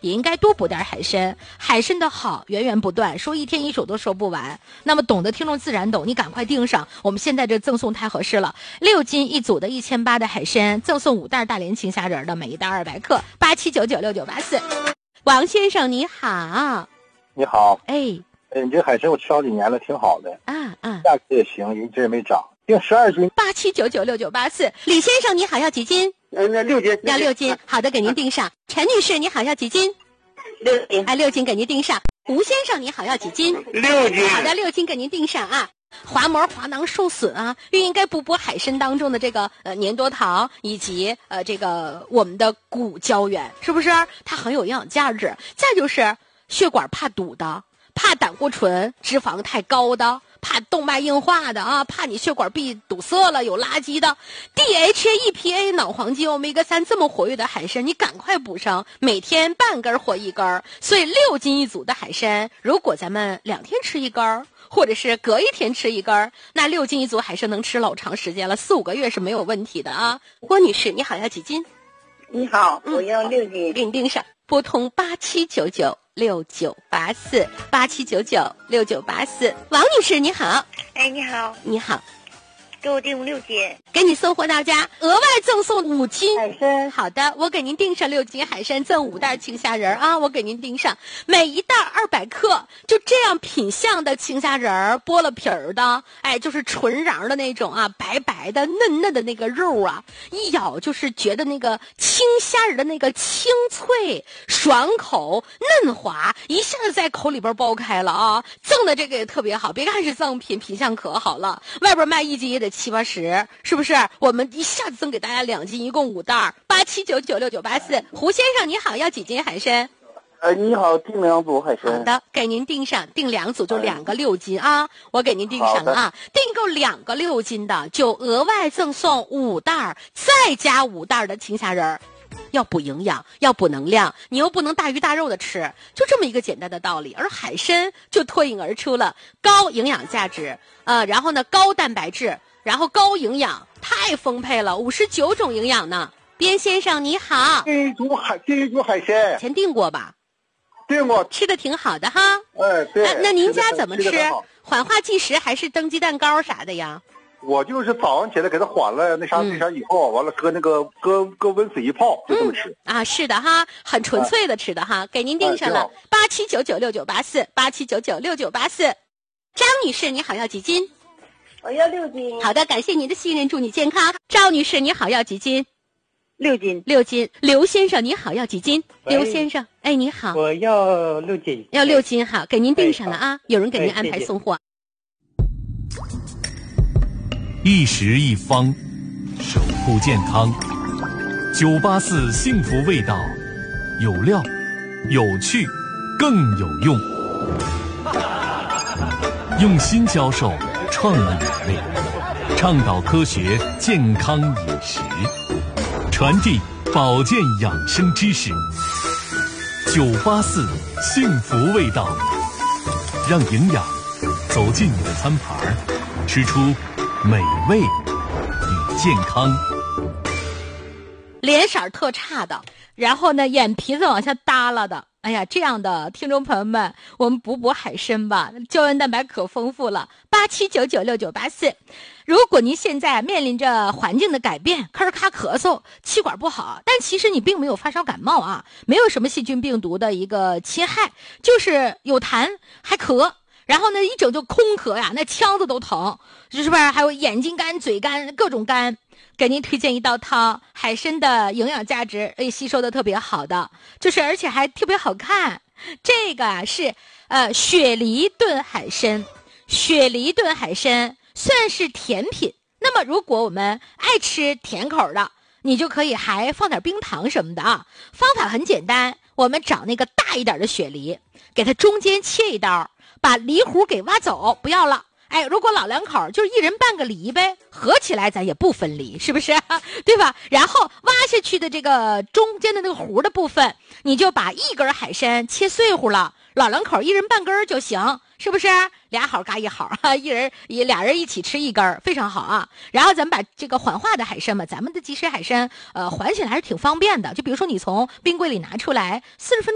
也应该多补点海参。海参的好源源不断，说一天一首都说不完。那么懂的听众自然懂，你赶快订上，我们现在这赠送太合适了，6斤一组的1800的海参，赠送5袋大连青虾仁的，每一袋200克，87996984。王先生你好。 你好。 哎， 你这海参我吃好几年了，挺好的。价格也行，一直也没涨。定12斤。 87996984。李先生你好，要几斤？ 那6斤。 要6斤，好的，给您订上。陈女士你好，要几斤？6斤。6斤给您订上。吴先生你好，要几斤？6斤。好的，6斤给您订上啊。滑膜滑囊受损啊，又应该补补海参当中的这个粘多糖以及这个我们的骨胶原，是不是？它很有营养价值。再就是血管怕堵的，怕胆固醇脂肪太高的，怕动脉硬化的啊，怕你血管壁堵塞了有垃圾的。 DHA EPA 脑黄金欧米伽3这么活跃的海参，你赶快补上，每天半根或1根。所以6斤一组的海参，如果咱们2天吃1根，或者是隔1天吃1根，那6斤一组海参能吃老长时间了，4、5个月是没有问题的啊。郭女士你好，要几斤？ 你好，我要6斤。 给你订上，拨通87996984，87996984。王女士你好。 哎，你好。 你好， 给我订6斤， 给你送货到家，额外赠送5斤海参。 好的，我给您订上6斤海参，赠5袋青虾仁啊，我给您订上，每一袋200克，就这样品相的青虾仁，剥了皮儿的，哎，就是纯瓤的那种啊，白白的嫩嫩的那个肉啊，一咬就是觉得那个青虾仁的那个清脆爽口嫩滑，一下子在口里边爆开了啊！赠的这个也特别好，别看是赠品，品相可好了，外边卖1斤也得70、80，是不是？我们一下子赠给大家2斤，一共5袋，87996984。胡先生你好，要几斤海参？ 你好，订2组海参。 好的，给您订上，订2组就2个6斤啊，我给您订上了啊。订购2个6斤的，就额外赠送5袋，再加5袋的青虾仁。要补营养，要补能量，你又不能大鱼大肉的吃，就这么一个简单的道理。而海参就脱颖而出了，高营养价值，然后呢高蛋白质，然后高营养，太丰沛了，59种营养呢。边先生你好， 订一组海参， 前订过吧？ 订过， 吃的挺好的哈。 对。 那您家怎么吃？缓化忌食还是蒸鸡蛋糕啥的呀？ 我就是早上起来给它缓了那啥以后，完了搁温水一泡，就这么吃啊。是的哈，很纯粹的吃的哈，给您订上了87996984，87996984。张女士你好，要几斤？ 我要6斤。 好的，感谢您的信任，祝你健康。赵女士你好，要几斤 ？6斤。 6斤。刘先生你好，要几斤？刘先生，哎你好， 我要6斤。 要6斤哈，给您订上了啊，有人给您安排送货。 一食一方，守护健康。984幸福味道，有料、有趣、更有用。用心教授创意美味，倡导科学健康饮食，传递保健养生知识。984幸福味道，让营养走进你的餐盘，吃出美味与健康。 脸色特差的，然后呢眼皮子往下耷拉的，哎呀，这样的听众朋友们，我们补海参吧，胶原蛋白可丰富了。87996984。如果您现在面临着环境的改变，咳咔咳嗽，气管不好，但其实你并没有发烧感冒啊，没有什么细菌病毒的一个侵害，就是有痰还咳。然后呢，一整就空咳呀，那腔子都疼，是不是？还有眼睛干、嘴干，各种干。给您推荐一道汤，海参的营养价值吸收的特别好的，就是而且还特别好看。这个是雪梨炖海参，雪梨炖海参算是甜品。那么如果我们爱吃甜口的，你就可以还放点冰糖什么的啊。方法很简单，我们找那个大一点的雪梨，给它中间切一刀，把梨核给挖走，不要了。哎，如果老两口就是一人半个梨呗，合起来咱也不分梨，是不是？对吧？然后挖下去的这个中间的那个核的部分，你就把一根海参切碎乎了，老两口一人半根就行，是不是？俩好嘎一好，俩人一起吃一根，非常好啊。然后咱们把这个缓化的海参嘛，咱们的即食海参，缓起来还是挺方便的。就比如说你从冰柜里拿出来，40分